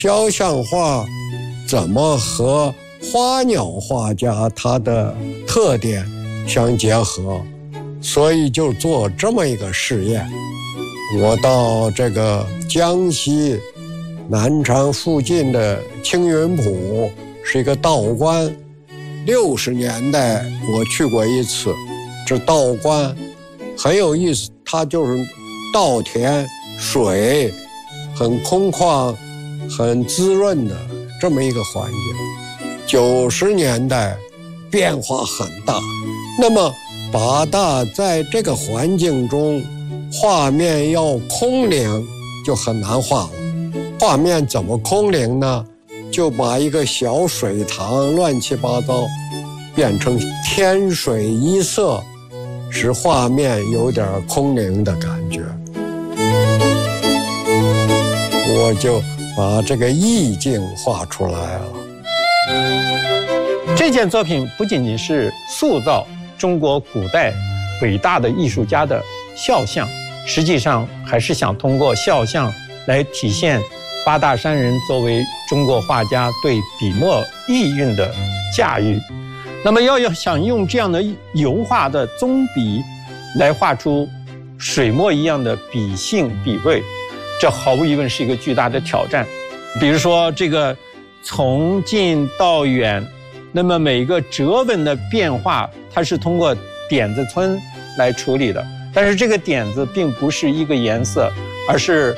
肖像画怎么和花鸟画家他的特点相结合，所以就做这么一个试验。我到这个江西南昌附近的青云浦是一个道观，60年代我去过一次。这道观很有意思，它就是稻田，水很空旷很滋润的这么一个环境。90年代变化很大，那么八大在这个环境中画面要空灵就很难画了。画面怎么空灵呢？就把一个小水塘乱七八糟变成天水一色，使画面有点空灵的感觉。我就把这个意境画出来了。 这件作品不仅仅是塑造中国古代伟大的艺术家的肖像，实际上还是想通过肖像来体现八大山人作为中国画家对笔墨意蕴的驾驭。那么要想用这样的油画的棕笔来画出水墨一样的笔性笔味，这毫无疑问是一个巨大的挑战。比如说这个从近到远，那么每个折纹的变化它是通过点子村来处理的，但是这个点子并不是一个颜色，而是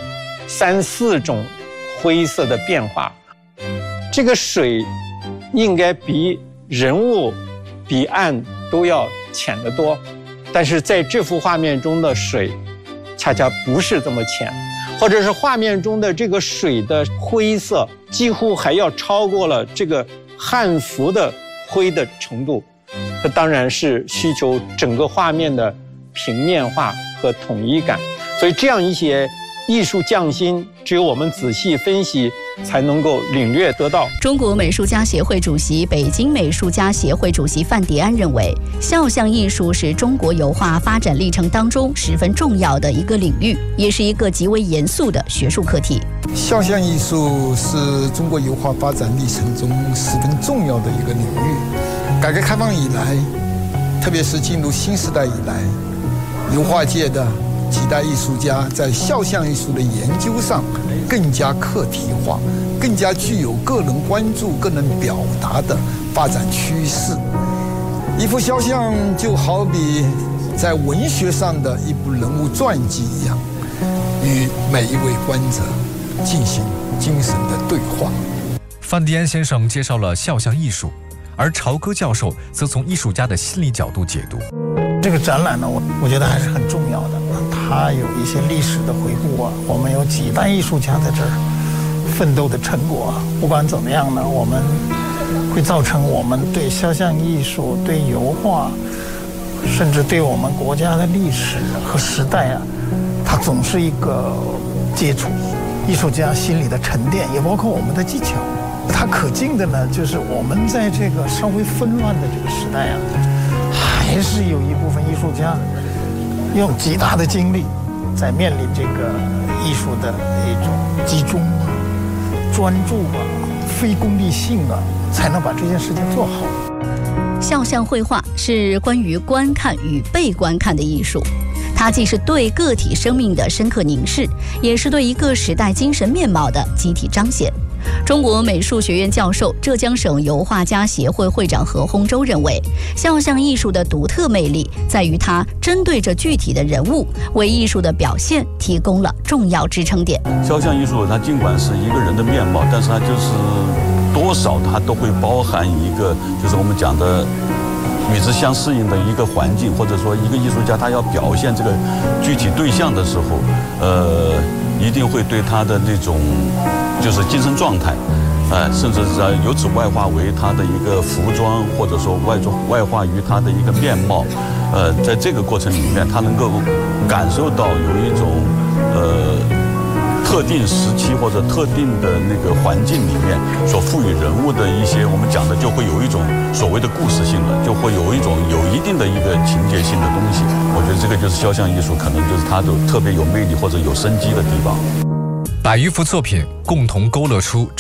3、4种灰色的变化。这个水应该比人物比岸都要浅得多，但是在这幅画面中的水恰恰不是这么浅，或者是画面中的这个水的灰色几乎还要超过了这个汉服的灰的程度。这当然是需求整个画面的平面化和统一感，所以这样一些艺术匠心，只有我们仔细分析才能够领略得到。 中国美术家协会主席、北京美术家协会主席范迪安认为，肖像艺术是中国油画发展历程当中十分重要的一个领域，也是一个极为严肃的学术课题。 肖像艺术是中国油画发展历程中十分重要的一个领域。改革开放以来，特别是进入新时代以来，油画界的几代艺术家在肖像艺术的研究上更加客体化，更加具有个人关注、个人表达的发展趋势。一幅肖像就好比在文学上的一部人物传记一样，与每一位观者进行精神的对话。 范迪安先生介绍了肖像艺术，而朝歌教授则从艺术家的心理角度解读。 这个展览呢，我觉得还是很重要的。它有一些历史的回顾啊，我们有几代艺术家在这儿奋斗的成果啊。不管怎么样呢，我们会造成我们对肖像艺术、对油画，甚至对我们国家的历史和时代啊，它总是一个接触。艺术家心理的沉淀，也包括我们的技巧。它可敬的呢，就是我们在这个稍微纷乱的这个时代啊，还是有一部分艺术家用极大的精力，在面临这个艺术的一种集中啊、专注啊、非功利性啊，才能把这件事情做好。 肖像绘画是关于观看与被观看的艺术，它既是对个体生命的深刻凝视，也是对一个时代精神面貌的集体彰显。中国美术学院教授、浙江省油画家协会会长何洪洲认为，肖像艺术的独特魅力在于它针对着具体的人物，为艺术的表现提供了重要支撑点。 肖像艺术它尽管是一个人的面貌，但是它就是多少它都会包含一个，就是我们讲的与之相适应的一个环境，或者说一个艺术家他要表现这个具体对象的时候，一定会对他的那种就是精神状态，甚至是由此外化为他的一个服装，或者说外化于他的一个面貌，在这个过程里面，他能够感受到有一种特定时期或者特定的那个环境里面所赋予人物的一些，我们讲的就会有一种所谓的故事性了，就会有一种有一定的一个情节性的东西。我觉得这个就是肖像艺术可能就是它的特别有魅力或者有生机的地方。 100余幅作品共同勾勒出